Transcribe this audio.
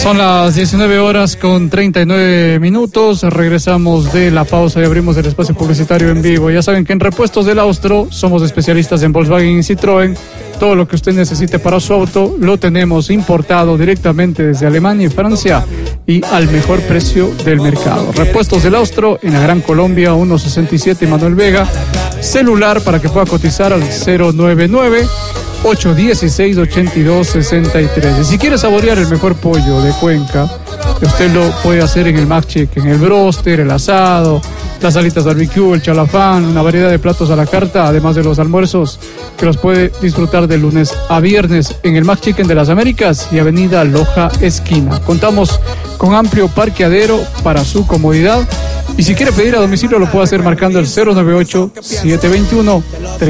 Son las 19 horas con 39 minutos. Regresamos de la pausa y abrimos el espacio publicitario en vivo. Ya saben que en Repuestos del Austro somos especialistas en Volkswagen y Citroën. Todo lo que usted necesite para su auto lo tenemos importado directamente desde Alemania y Francia y al mejor precio del mercado. Repuestos del Austro en la Gran Colombia, 167 Manuel Vega. Celular para que pueda cotizar al 099-816-8263. Y si quiere saborear el mejor pollo de Cuenca, usted lo puede hacer en el Mac Chicken, el broster, el asado, las alitas barbecue, el chalafán, una variedad de platos a la carta, además de los almuerzos que los puede disfrutar de lunes a viernes en el Mac Chicken de las Américas y Avenida Loja Esquina. Contamos con amplio parqueadero para su comodidad y si quiere pedir a domicilio lo puede hacer marcando el 098-721-3